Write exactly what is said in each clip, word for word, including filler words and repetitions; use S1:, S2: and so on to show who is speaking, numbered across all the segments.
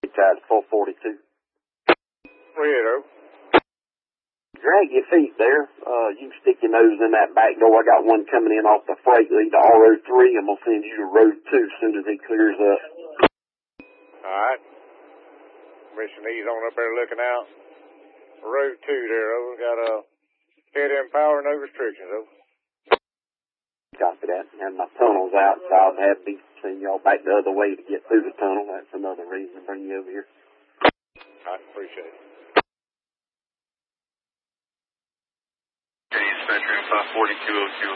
S1: Tide four forty-two.
S2: Weirdo.
S1: Drag your feet there. Uh, you stick your nose in that back door. I got one coming in off the freight lead to R O three. I'm going to send you to road two as soon as he clears up.
S2: All right. Mission E's on up there looking out. Road two there, over. Got a head in power, no restrictions, over.
S1: Copy that. And my tunnel's out, so I'll have to be sending y'all back the other way to get through the tunnel. That's another reason to bring you over here.
S2: I appreciate it.
S3: Okay, Dispatcher M five forty-two oh two.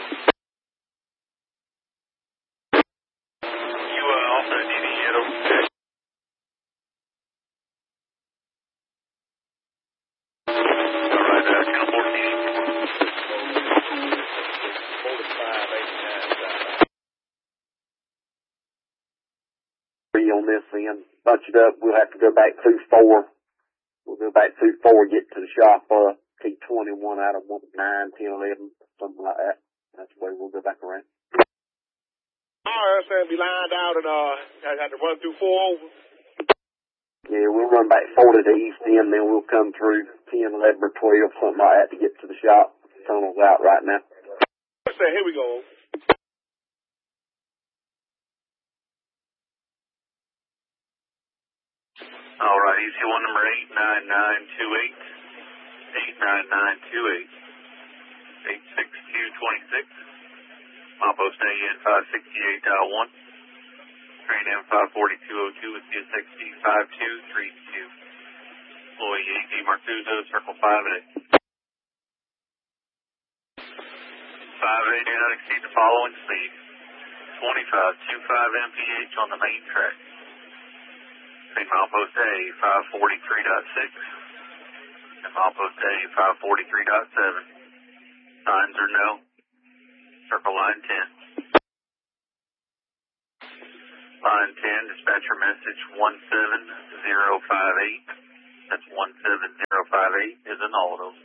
S3: You uh, also need to get over. Alright, uh, ten fourteen.
S2: forty-five eighty-nine.
S1: Three on this end. Bunch it up. We'll have to go back through four. We'll go back through four, get to the shop, uh, T twenty-one out of one, nine, ten, eleven, something like that. That's the way we'll go back around.
S2: All right, so be lined out and, uh, I had to run through four over.
S1: Yeah, we'll run back four to the east end, then we'll come through ten, eleven, or twelve, something like that to get to the shop. The tunnel's out right now.
S2: Let's say, here we go.
S3: All right, E C one number eight nine nine two eight. eight nine nine two eight. eight six two two six. Milepost A N five sixty-eight point one. Train M five forty-two oh two with C S X D five two three two. Employee A D Marcuso, circle five eight. five eight, do not exceed the following speed. twenty-five twenty-five M P H on the main track. Train milepost A five forty-three point six. And milepost A five forty-three point seven. Signs are no. Circle line ten. Line ten, dispatcher message one seven zero five eight. That's one seven zero five eight is an auto.